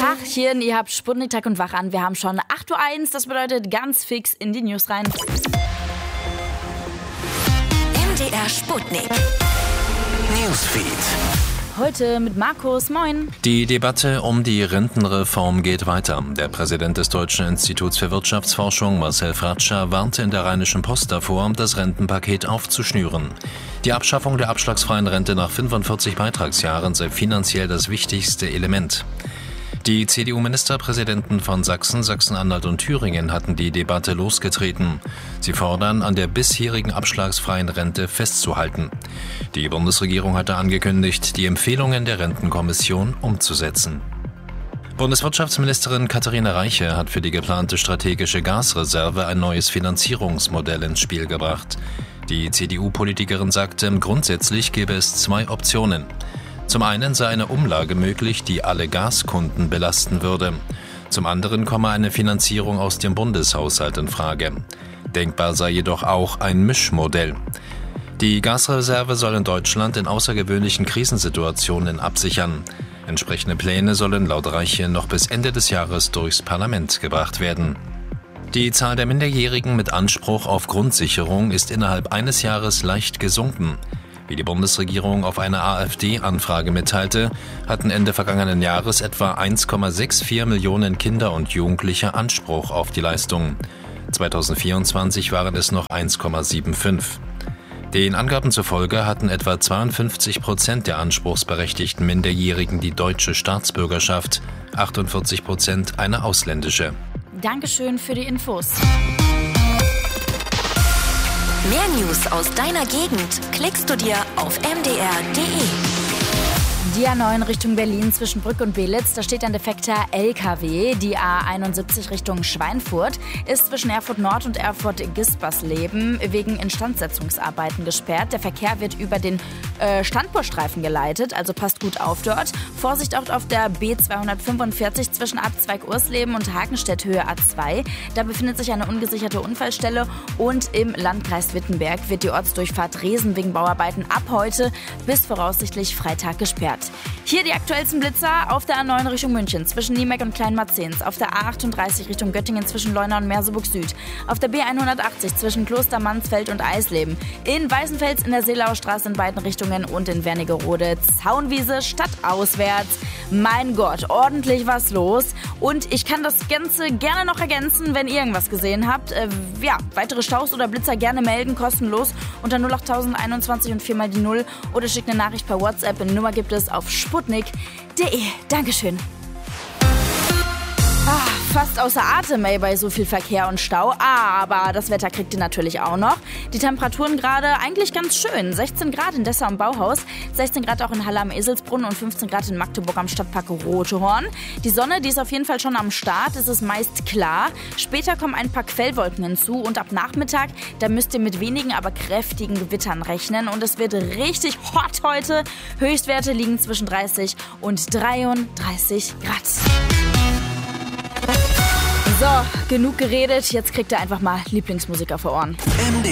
Tachchen, ihr habt Sputnik Tag und Wach an. Wir haben schon 8.01 Uhr, das bedeutet ganz fix in die News rein. MDR Sputnik Newsfeed. Heute mit Markus, moin. Die Debatte um die Rentenreform geht weiter. Der Präsident des Deutschen Instituts für Wirtschaftsforschung, Marcel Fratscher, warnte in der Rheinischen Post davor, das Rentenpaket aufzuschnüren. Die Abschaffung der abschlagsfreien Rente nach 45 Beitragsjahren sei finanziell das wichtigste Element. Die CDU-Ministerpräsidenten von Sachsen, Sachsen-Anhalt und Thüringen hatten die Debatte losgetreten. Sie fordern, an der bisherigen abschlagsfreien Rente festzuhalten. Die Bundesregierung hatte angekündigt, die Empfehlungen der Rentenkommission umzusetzen. Bundeswirtschaftsministerin Katharina Reiche hat für die geplante strategische Gasreserve ein neues Finanzierungsmodell ins Spiel gebracht. Die CDU-Politikerin sagte, grundsätzlich gäbe es zwei Optionen. Zum einen sei eine Umlage möglich, die alle Gaskunden belasten würde. Zum anderen komme eine Finanzierung aus dem Bundeshaushalt in Frage. Denkbar sei jedoch auch ein Mischmodell. Die Gasreserve soll in Deutschland in außergewöhnlichen Krisensituationen absichern. Entsprechende Pläne sollen laut Reiche noch bis Ende des Jahres durchs Parlament gebracht werden. Die Zahl der Minderjährigen mit Anspruch auf Grundsicherung ist innerhalb eines Jahres leicht gesunken. Wie die Bundesregierung auf eine AfD-Anfrage mitteilte, hatten Ende vergangenen Jahres etwa 1,64 Millionen Kinder und Jugendliche Anspruch auf die Leistung. 2024 waren es noch 1,75. Den Angaben zufolge hatten etwa 52% der anspruchsberechtigten Minderjährigen die deutsche Staatsbürgerschaft, 48% eine ausländische. Dankeschön für die Infos. Mehr News aus deiner Gegend klickst du dir auf mdr.de. Die A9 Richtung Berlin zwischen Brück und Belitz, da steht ein defekter LKW. Die A71 Richtung Schweinfurt ist zwischen Erfurt Nord und Erfurt Gispersleben wegen Instandsetzungsarbeiten gesperrt. Der Verkehr wird über den Standbohrstreifen geleitet, also passt gut auf dort. Vorsicht auch auf der B245 zwischen Abzweig Ursleben und Hakenstedt Höhe A2. Da befindet sich eine ungesicherte Unfallstelle und im Landkreis Wittenberg wird die Ortsdurchfahrt Resen wegen Bauarbeiten ab heute bis voraussichtlich Freitag gesperrt. Hier die aktuellsten Blitzer auf der A9 Richtung München zwischen Niemeck und Kleinmarzens, auf der A38 Richtung Göttingen zwischen Leuna und Merseburg Süd, auf der B180 zwischen Kloster Mansfeld und Eisleben, in Weißenfels in der Seelauer Straße in beiden Richtungen und in Wernigerode Zaunwiese stadtauswärts. Mein Gott, ordentlich was los und ich kann das Ganze gerne noch ergänzen, wenn ihr irgendwas gesehen habt. Weitere Staus oder Blitzer gerne melden, kostenlos unter 08021 und 4 mal die 0 oder schickt eine Nachricht per WhatsApp. Die Nummer gibt es auf sputnik.de. Dankeschön. Fast außer Atem, bei so viel Verkehr und Stau. Aber das Wetter kriegt ihr natürlich auch noch. Die Temperaturen gerade eigentlich ganz schön. 16 Grad in Dessau am Bauhaus, 16 Grad auch in Halle am Eselsbrunn und 15 Grad in Magdeburg am Stadtpark Rotehorn. Die Sonne, die ist auf jeden Fall schon am Start. Es ist meist klar. Später kommen ein paar Quellwolken hinzu und ab Nachmittag, da müsst ihr mit wenigen, aber kräftigen Gewittern rechnen. Und es wird richtig hot heute. Höchstwerte liegen zwischen 30 und 33 Grad. So, genug geredet. Jetzt kriegt ihr einfach mal Lieblingsmusik auf die Ohren.